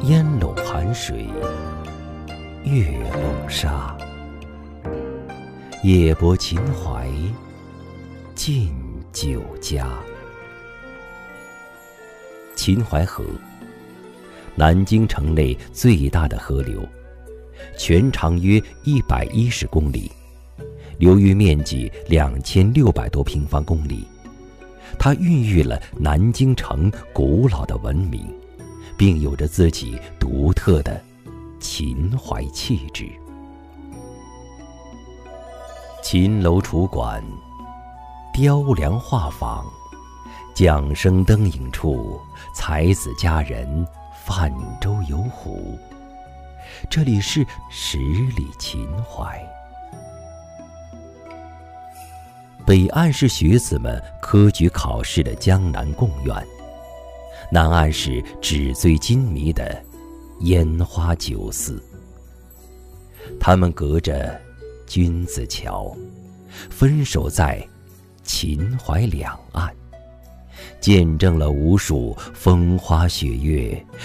烟笼寒水，月笼沙。夜泊秦淮，近酒家。秦淮河，南京城内最大的河流，全长约110公里，流域面积2600多平方公里。它孕育了南京城古老的文明，并有着自己独特的秦淮气质。秦楼楚馆，雕梁画舫，桨声灯影处，才子佳人泛舟游湖。这里是十里秦淮。北岸是学子们科举考试的江南贡院，南岸是纸醉金迷的烟花酒肆。他们隔着君子桥，分守在秦淮两岸，见证了无数风花雪月，